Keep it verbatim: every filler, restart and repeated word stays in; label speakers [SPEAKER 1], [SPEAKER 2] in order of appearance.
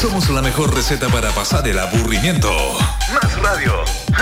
[SPEAKER 1] Somos la mejor receta para pasar el aburrimiento. Más radio.